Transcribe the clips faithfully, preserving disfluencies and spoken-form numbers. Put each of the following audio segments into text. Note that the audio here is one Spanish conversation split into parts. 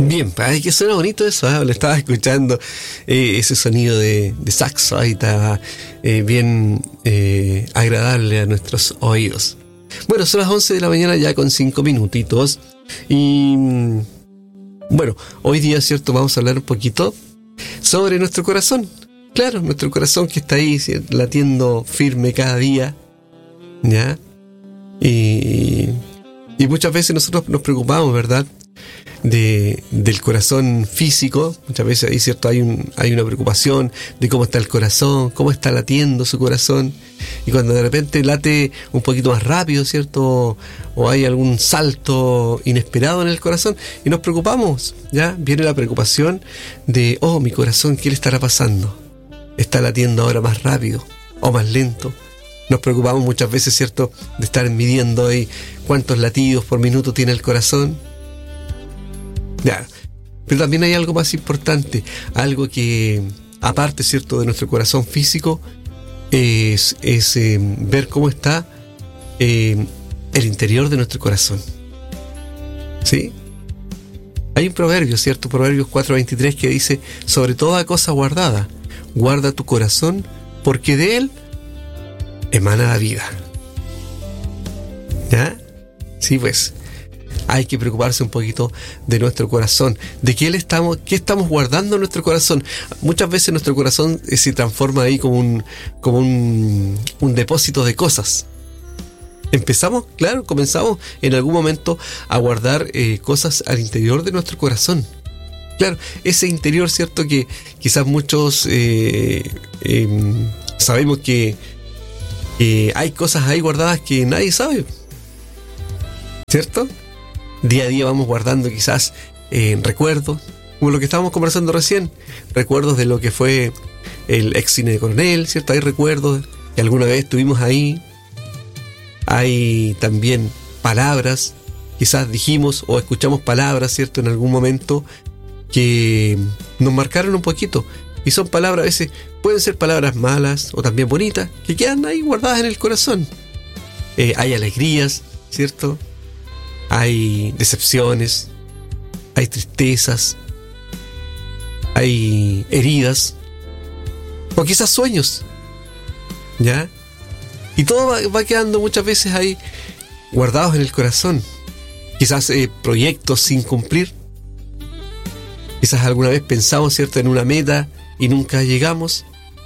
Bien, ay, que suena bonito eso, ¿eh? Le estaba escuchando eh, ese sonido de, de saxo, ahí estaba eh, bien eh, agradable a nuestros oídos. Bueno, son las once de la mañana ya con cinco minutitos y bueno, hoy día, cierto, vamos a hablar un poquito sobre nuestro corazón. Claro, nuestro corazón que está ahí latiendo firme cada día, ¿ya? Y, y muchas veces nosotros nos preocupamos, ¿verdad?, de, del corazón físico. Muchas veces ahí, cierto, hay, un, hay una preocupación de cómo está el corazón, cómo está latiendo su corazón. Y cuando de repente late un poquito más rápido, cierto, o, o hay algún salto inesperado en el corazón, y nos preocupamos, ¿ya? Viene la preocupación de, oh, mi corazón, ¿qué le estará pasando? ¿Está latiendo ahora más rápido o más lento? Nos preocupamos muchas veces, cierto, de estar midiendo ahí cuántos latidos por minuto tiene el corazón. Ya, pero también hay algo más importante, algo que, aparte, cierto, de nuestro corazón físico, es, es eh, ver cómo está eh, el interior de nuestro corazón. ¿Sí? Hay un proverbio, cierto, Proverbios cuatro veintitrés, que dice: sobre toda cosa guardada, guarda tu corazón, porque de él emana la vida. ¿Ya? Sí, pues hay que preocuparse un poquito de nuestro corazón, de qué le estamos, qué estamos guardando en nuestro corazón. Muchas veces nuestro corazón eh, se transforma ahí como un, como un, un depósito de cosas. Empezamos, claro, comenzamos en algún momento a guardar eh, cosas al interior de nuestro corazón. Claro, ese interior, cierto, que quizás muchos eh, eh, sabemos que eh, hay cosas ahí guardadas que nadie sabe, ¿cierto? Día a día vamos guardando quizás eh, recuerdos, como lo que estábamos conversando recién, recuerdos de lo que fue el ex cine de Coronel, ¿cierto? Hay recuerdos que alguna vez estuvimos ahí. Hay también palabras, quizás dijimos o escuchamos palabras, ¿cierto?, en algún momento que nos marcaron un poquito. Y son palabras, a veces pueden ser palabras malas o también bonitas, que quedan ahí guardadas en el corazón. Eh, hay alegrías, ¿cierto? Hay decepciones, hay tristezas, hay heridas, o quizás sueños, ¿ya? Y todo va, va quedando muchas veces ahí guardados en el corazón. Quizás eh, proyectos sin cumplir. Quizás alguna vez pensamos, ¿cierto?, en una meta y nunca llegamos.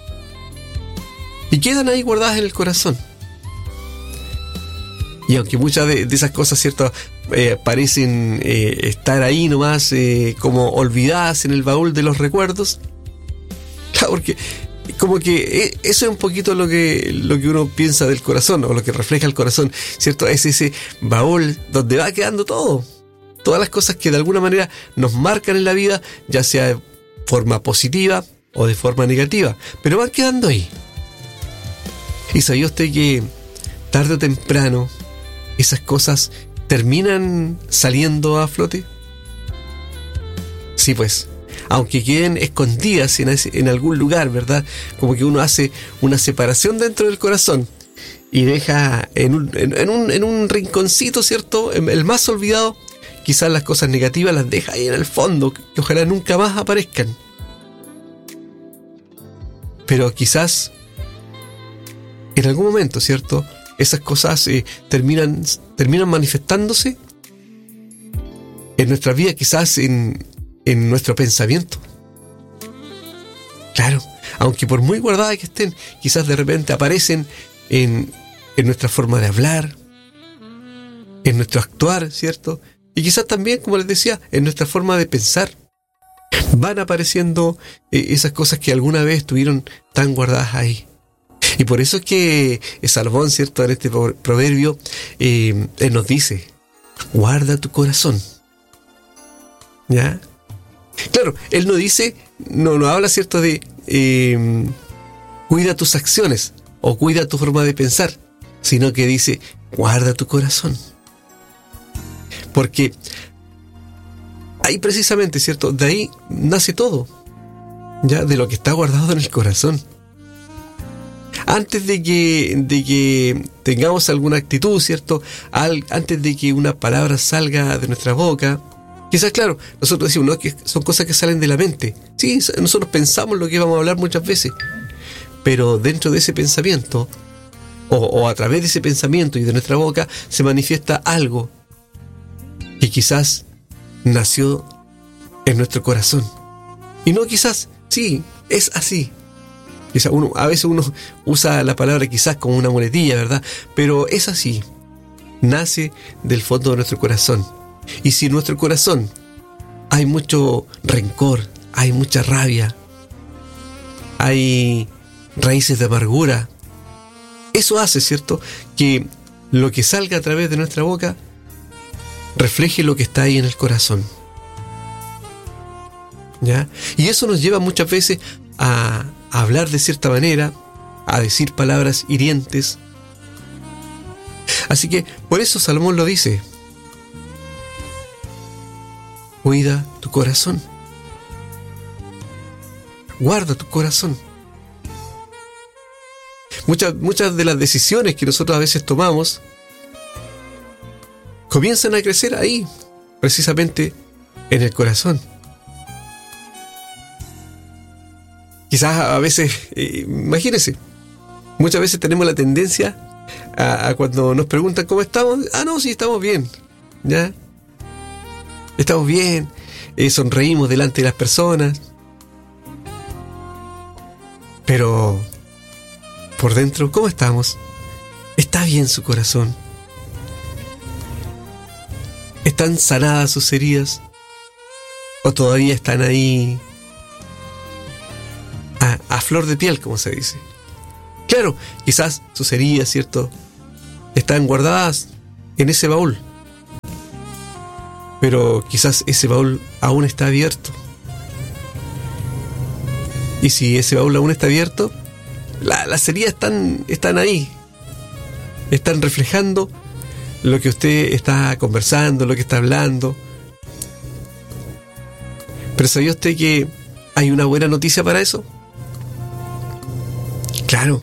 Y quedan ahí guardadas en el corazón. Y aunque muchas de, de esas cosas, ¿cierto?, eh, parecen eh, estar ahí nomás eh, como olvidadas en el baúl de los recuerdos. Claro, porque como que eso es un poquito lo que, lo que uno piensa del corazón, o lo que refleja el corazón, ¿cierto? Es ese baúl donde va quedando todo. Todas las cosas que de alguna manera nos marcan en la vida, ya sea de forma positiva o de forma negativa, pero van quedando ahí. ¿Y sabía usted que tarde o temprano esas cosas terminan saliendo a flote? Sí, pues, aunque queden escondidas en, ese, en algún lugar, ¿verdad? Como que uno hace una separación dentro del corazón y deja en un, en, en un, en un rinconcito, ¿cierto?, el más olvidado, quizás las cosas negativas las deja ahí en el fondo, que ojalá nunca más aparezcan. Pero quizás en algún momento, ¿cierto?, esas cosas eh, terminan, terminan manifestándose en nuestra vida, quizás en, en nuestro pensamiento. Claro, aunque por muy guardadas que estén, quizás de repente aparecen en, en nuestra forma de hablar, en nuestro actuar, ¿cierto? Y quizás también, como les decía, en nuestra forma de pensar. Van apareciendo eh, esas cosas que alguna vez estuvieron tan guardadas ahí. Y por eso es que Salomón, ¿cierto?, en este proverbio, eh, él nos dice: guarda tu corazón. ¿Ya? Claro, él no dice, no, no habla, ¿cierto?, de eh, cuida tus acciones o cuida tu forma de pensar, sino que dice: guarda tu corazón. Porque ahí precisamente, ¿cierto?, de ahí nace todo, ya, de lo que está guardado en el corazón. Antes de que, de que tengamos alguna actitud, ¿cierto?, Al, antes de que una palabra salga de nuestra boca, Quizás, claro, nosotros decimos, no, que son cosas que salen de la mente. Sí, nosotros pensamos lo que vamos a hablar muchas veces, pero dentro de ese pensamiento, o, o a través de ese pensamiento y de nuestra boca, se manifiesta algo que quizás nació en nuestro corazón. Y no quizás, sí, es así. Quizás uno, a veces uno usa la palabra quizás como una muletilla, ¿verdad? Pero es así. Nace del fondo de nuestro corazón. Y si en nuestro corazón hay mucho rencor, hay mucha rabia, hay raíces de amargura, eso hace, ¿cierto?, que lo que salga a través de nuestra boca refleje lo que está ahí en el corazón. ¿Ya? Y eso nos lleva muchas veces a, a hablar de cierta manera, a decir palabras hirientes. Así que por eso Salomón lo dice: cuida tu corazón, guarda tu corazón. Muchas, muchas de las decisiones que nosotros a veces tomamos comienzan a crecer ahí, precisamente en el corazón. Quizás a veces, eh, imagínense, muchas veces tenemos la tendencia a, a cuando nos preguntan cómo estamos, ah, no, sí, estamos bien, ¿ya? Estamos bien, eh, sonreímos delante de las personas, pero por dentro, ¿cómo estamos? ¿Está bien su corazón? ¿Están sanadas sus heridas? ¿O todavía están ahí a, a flor de piel, como se dice? Claro, quizás sus heridas, ¿cierto?, están guardadas en ese baúl, pero quizás ese baúl aún está abierto. Y si ese baúl aún está abierto, la, las heridas están, están ahí, están reflejando lo que usted está conversando, lo que está hablando. Pero ¿sabía usted que hay una buena noticia para eso? Claro,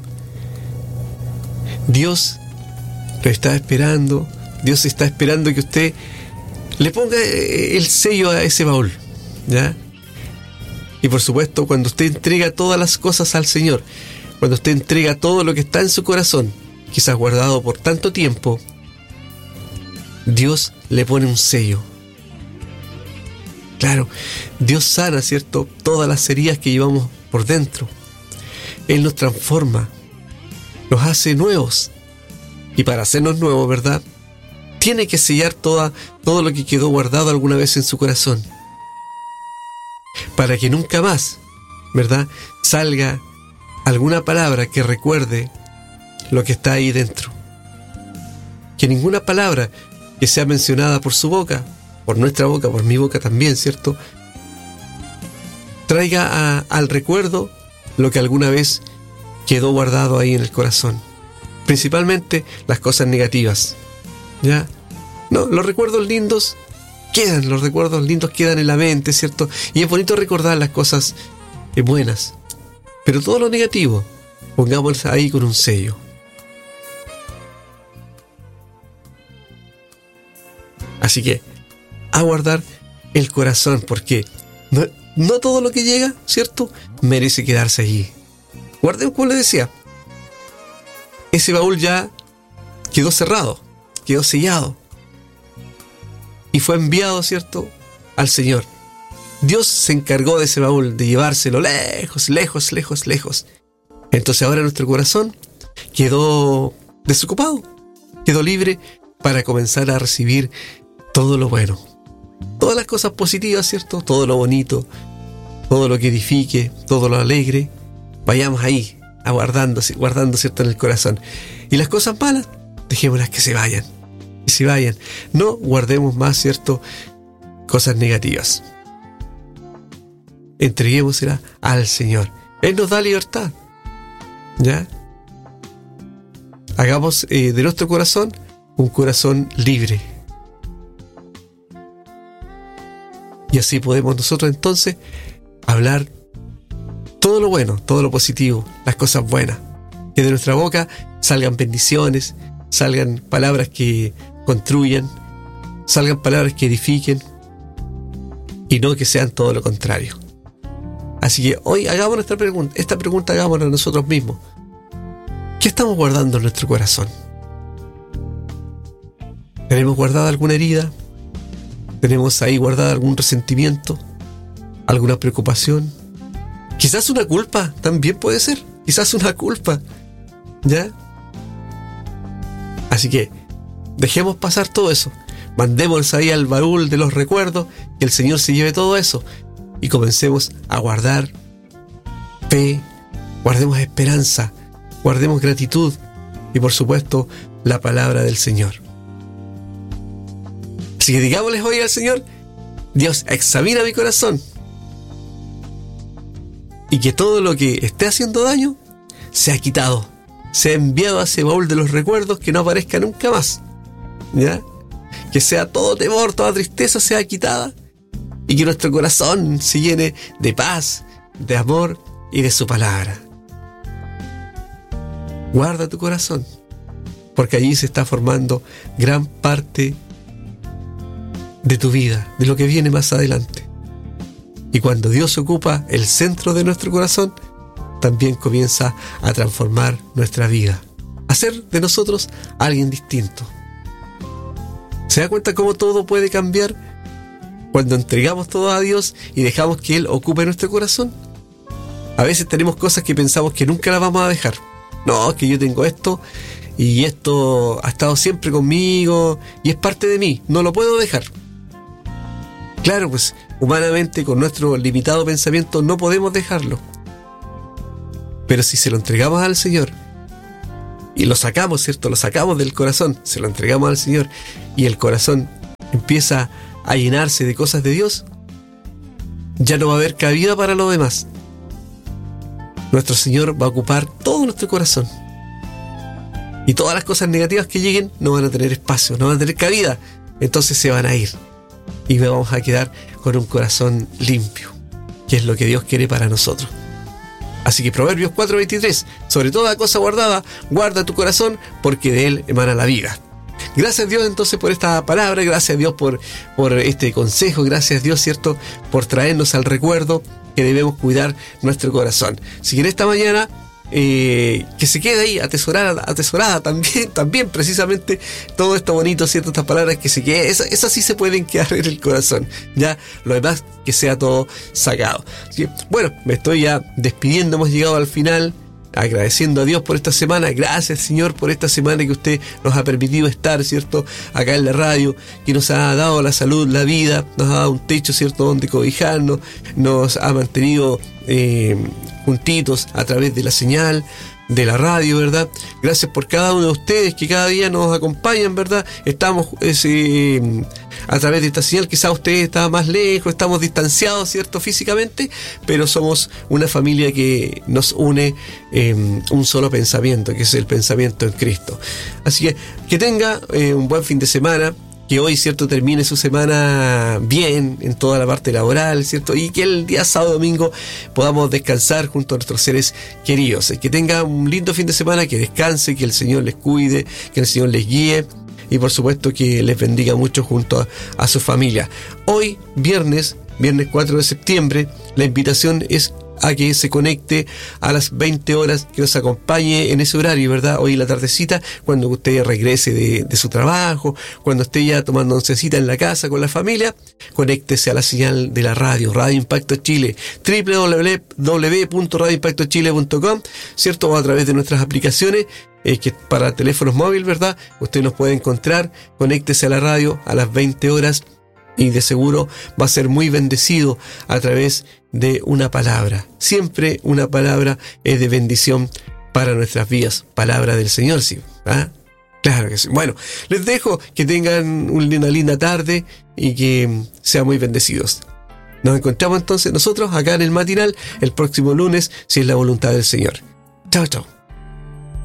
Dios lo está esperando. Dios está esperando que usted le ponga el sello a ese baúl, ¿ya? Y por supuesto, cuando usted entrega todas las cosas al Señor, cuando usted entrega todo lo que está en su corazón, quizás guardado por tanto tiempo, Dios le pone un sello. Claro, Dios sana, ¿cierto?, todas las heridas que llevamos por dentro. Él nos transforma, nos hace nuevos. Y para hacernos nuevos, ¿verdad?, tiene que sellar toda, todo lo que quedó guardado alguna vez en su corazón, para que nunca más, ¿verdad?, salga alguna palabra que recuerde lo que está ahí dentro. Que ninguna palabra que sea mencionada por su boca, por nuestra boca, por mi boca también, ¿cierto?, traiga a, al recuerdo lo que alguna vez quedó guardado ahí en el corazón. Principalmente las cosas negativas, ¿ya? No, los recuerdos lindos quedan, los recuerdos lindos quedan en la mente, ¿cierto? Y es bonito recordar las cosas buenas, pero todo lo negativo, pongámoslo ahí con un sello. Así que, a guardar el corazón, porque no, no todo lo que llega, ¿cierto?, merece quedarse allí. Guardemos, como le decía, ese baúl ya quedó cerrado, quedó sellado y fue enviado, ¿cierto?, al Señor. Dios se encargó de ese baúl, de llevárselo lejos, lejos, lejos, lejos. Entonces ahora nuestro corazón quedó desocupado, quedó libre para comenzar a recibir todo lo bueno, todas las cosas positivas, ¿cierto?, todo lo bonito, todo lo que edifique, todo lo alegre. Vayamos ahí, aguardando, guardando, ¿cierto?, en el corazón. Y las cosas malas, dejémoslas que se vayan, que se vayan. No guardemos más, ¿cierto?, cosas negativas. Entreguémosela al Señor. Él nos da libertad, ¿ya? Hagamos eh, de nuestro corazón un corazón libre. Y así podemos nosotros entonces hablar todo lo bueno, todo lo positivo, las cosas buenas. Que de nuestra boca salgan bendiciones, salgan palabras que construyan, salgan palabras que edifiquen, y no que sean todo lo contrario. Así que hoy hagamos nuestra pregunta, esta pregunta hagámosla nosotros mismos. ¿Qué estamos guardando en nuestro corazón? ¿Tenemos guardada alguna herida? ¿Tenemos ahí guardada algún resentimiento? ¿Alguna preocupación? Quizás una culpa, también puede ser. Quizás una culpa, ¿ya? Así que dejemos pasar todo eso. Mandémoslos ahí al baúl de los recuerdos, que el Señor se lleve todo eso. Y comencemos a guardar fe, guardemos esperanza, guardemos gratitud y por supuesto la palabra del Señor. Así que digámosles hoy al Señor: Dios, examina mi corazón y que todo lo que esté haciendo daño sea quitado, sea enviado a ese baúl de los recuerdos, que no aparezca nunca más, ¿ya? Que sea todo temor, toda tristeza sea quitada y que nuestro corazón se llene de paz, de amor y de su palabra. Guarda tu corazón, porque allí se está formando gran parte de tu vida, de lo que viene más adelante. Y cuando Dios ocupa el centro de nuestro corazón, también comienza a transformar nuestra vida, a hacer de nosotros alguien distinto. ¿Se da cuenta cómo todo puede cambiar cuando entregamos todo a Dios y dejamos que Él ocupe nuestro corazón? A veces tenemos cosas que pensamos que nunca las vamos a dejar. No, que yo tengo esto y esto ha estado siempre conmigo y es parte de mí, no lo puedo dejar. Claro, pues humanamente con nuestro limitado pensamiento no podemos dejarlo. Pero si se lo entregamos al Señor y lo sacamos, ¿cierto? Lo sacamos del corazón, se lo entregamos al Señor y el corazón empieza a llenarse de cosas de Dios, ya no va a haber cabida para lo demás. Nuestro Señor va a ocupar todo nuestro corazón y todas las cosas negativas que lleguen no van a tener espacio, no van a tener cabida, entonces se van a ir y vamos a quedar con un corazón limpio, que es lo que Dios quiere para nosotros. Así que Proverbios cuatro veintitrés: sobre toda cosa guardada, guarda tu corazón, porque de él emana la vida. Gracias Dios entonces por esta palabra, gracias Dios por, por este consejo, gracias Dios, ¿cierto?, por traernos al recuerdo que debemos cuidar nuestro corazón. Así que en esta mañana, eh, que se quede ahí atesorada, atesorada también, también precisamente todo esto bonito, ¿cierto?, estas palabras que se queden, esas, esas sí se pueden quedar en el corazón, ya lo demás que sea todo sacado. Así que, bueno, me estoy ya despidiendo, hemos llegado al final, agradeciendo a Dios por esta semana. Gracias, Señor, por esta semana que usted nos ha permitido estar, ¿cierto?, acá en la radio, que nos ha dado la salud, la vida, nos ha dado un techo, ¿cierto?, donde cobijarnos, nos ha mantenido eh, juntitos a través de la señal de la radio, ¿verdad? Gracias por cada uno de ustedes que cada día nos acompañan, ¿verdad? Estamos eh, a través de esta señal, quizás usted está más lejos, estamos distanciados, ¿cierto?, físicamente, pero somos una familia que nos une eh, un solo pensamiento, que es el pensamiento en Cristo. Así que que tenga eh, un buen fin de semana, que hoy, ¿cierto?, termine su semana bien en toda la parte laboral, ¿cierto?, y que el día sábado domingo podamos descansar junto a nuestros seres queridos. Que tenga un lindo fin de semana, que descanse, que el Señor les cuide, que el Señor les guíe y por supuesto que les bendiga mucho junto a, a su familia. Hoy, viernes, viernes cuatro de septiembre, la invitación es a que se conecte a las veinte horas, que nos acompañe en ese horario, ¿verdad? Hoy en la tardecita, cuando usted regrese de, de su trabajo, cuando esté ya tomando oncecita en la casa con la familia, conéctese a la señal de la radio, Radio Impacto Chile, doble u doble u doble u punto radio impacto chile punto com, ¿cierto? O a través de nuestras aplicaciones, eh, que para teléfonos móviles, ¿verdad? Usted nos puede encontrar, conéctese a la radio a las veinte horas y de seguro va a ser muy bendecido a través de una palabra. Siempre una palabra es de bendición para nuestras vidas. Palabra del Señor, sí. ¿Ah? Claro que sí. Bueno, les dejo, que tengan una linda tarde y que sean muy bendecidos. Nos encontramos entonces nosotros acá en el matinal el próximo lunes, si es la voluntad del Señor. Chao, chao.